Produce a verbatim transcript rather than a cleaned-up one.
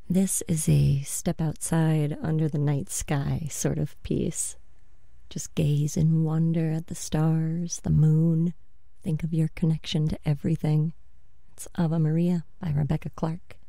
This is a step outside under the night sky sort of piece. Just gaze in wonder at the stars, the moon. Think of your connection to everything. It's Ave Maria by Rebecca Clark.